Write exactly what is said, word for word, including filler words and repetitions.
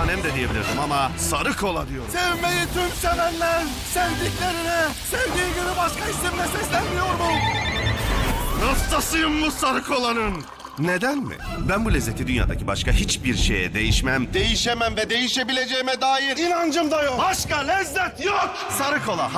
sanem de diyebilirdim ama sarı kola diyorum. Sevmeyi tüm sevenler sevdiklerine sevdiği gibi başka isimle seslenmiyor mu? Hastasıyım bu sarı kolanın. Neden mi? Ben bu lezzeti dünyadaki başka hiçbir şeye değişmem. Değişemem ve değişebileceğime dair inancım da yok. Başka lezzet yok. Sarı kola